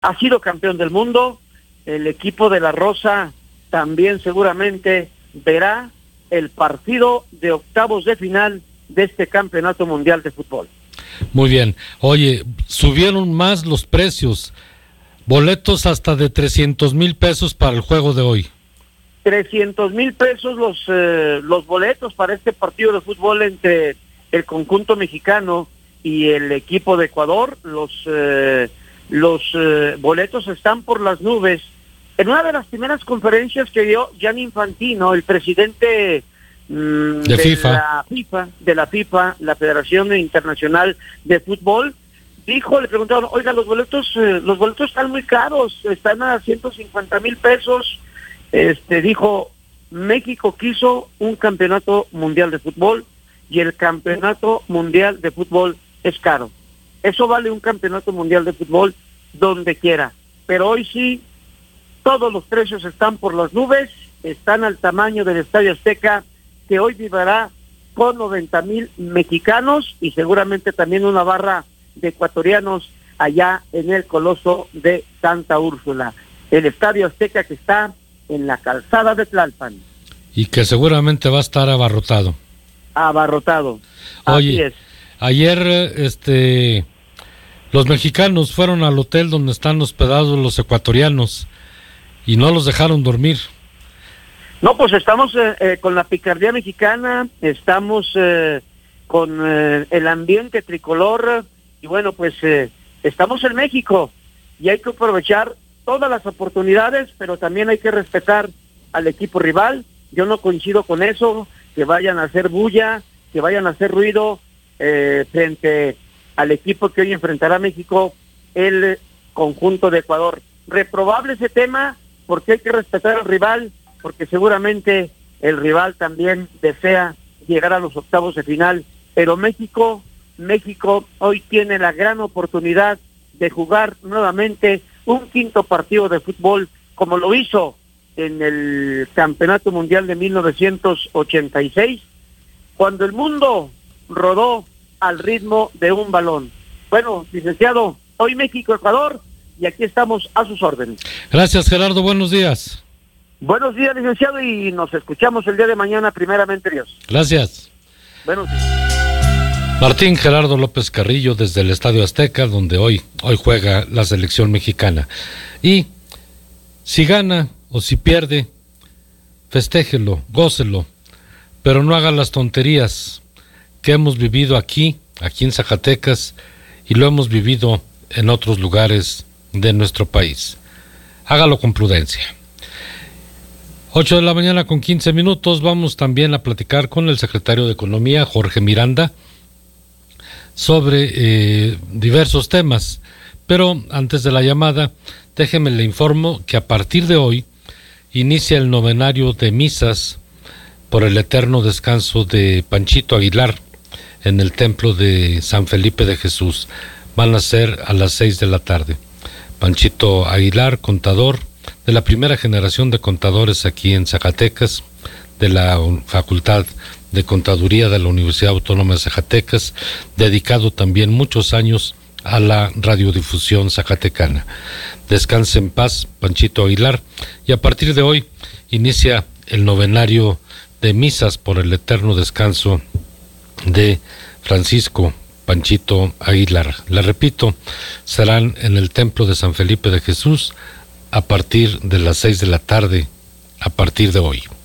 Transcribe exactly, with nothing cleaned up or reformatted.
ha sido campeón del mundo. El equipo de la Rosa también seguramente verá el partido de octavos de final de este campeonato mundial de fútbol. Muy bien. Oye, subieron más los precios. Boletos hasta de trescientos mil pesos para el juego de hoy. trescientos mil pesos los, eh, los boletos para este partido de fútbol entre el conjunto mexicano y el equipo de Ecuador. Los, eh, los eh, boletos están por las nubes. En una de las primeras conferencias que dio Gianni Infantino, el presidente mmm, de, de FIFA. la FIFA, de la FIFA, la Federación Internacional de Fútbol, dijo, le preguntaron, oiga, los boletos, eh, los boletos están muy caros, están a ciento cincuenta mil pesos. Este dijo, México quiso un campeonato mundial de fútbol y el campeonato mundial de fútbol es caro. Eso vale un campeonato mundial de fútbol donde quiera. Pero hoy sí, todos los precios están por las nubes, están al tamaño del Estadio Azteca, que hoy vivirá con noventa mil mexicanos y seguramente también una barra de ecuatorianos allá en el Coloso de Santa Úrsula. El Estadio Azteca que está en la calzada de Tlalpan. Y que seguramente va a estar abarrotado. Abarrotado. Oye, así es. Ayer este, los mexicanos fueron al hotel donde están hospedados los ecuatorianos y no los dejaron dormir. No, pues estamos eh, eh, con la picardía mexicana, estamos eh, con eh, el ambiente tricolor y bueno, pues eh, estamos en México y hay que aprovechar todas las oportunidades, pero también hay que respetar al equipo rival. Yo no coincido con eso, que vayan a hacer bulla, que vayan a hacer ruido eh, frente al equipo que hoy enfrentará a México, el conjunto de Ecuador. Reprobable ese tema, porque hay que respetar al rival, porque seguramente el rival también desea llegar a los octavos de final, pero México, México hoy tiene la gran oportunidad de jugar nuevamente un quinto partido de fútbol, como lo hizo en el Campeonato Mundial de mil novecientos ochenta y seis, cuando el mundo rodó al ritmo de un balón. Bueno, licenciado, hoy México-Ecuador, y aquí estamos a sus órdenes. Gracias, Gerardo, buenos días. Buenos días, licenciado, y nos escuchamos el día de mañana, primeramente Dios. Gracias. Buenos días. Martín Gerardo López Carrillo desde el Estadio Azteca, donde hoy, hoy juega la selección mexicana. Y si gana o si pierde, festéjelo, gócelo, pero no haga las tonterías que hemos vivido aquí, aquí en Zacatecas, y lo hemos vivido en otros lugares de nuestro país. Hágalo con prudencia. ocho de la mañana con quince minutos, vamos también a platicar con el secretario de Economía, Jorge Miranda, sobre eh, diversos temas, pero antes de la llamada, déjeme le informo que a partir de hoy inicia el novenario de misas por el eterno descanso de Panchito Aguilar en el templo de San Felipe de Jesús. Van a ser a las seis de la tarde. Panchito Aguilar, contador de la primera generación de contadores aquí en Zacatecas, de la Facultad de Contaduría de la Universidad Autónoma de Zacatecas, dedicado también muchos años a la radiodifusión zacatecana. Descanse en paz, Panchito Aguilar, y a partir de hoy inicia el novenario de misas por el eterno descanso de Francisco Panchito Aguilar. Le repito, serán en el templo de San Felipe de Jesús a partir de las seis de la tarde, a partir de hoy.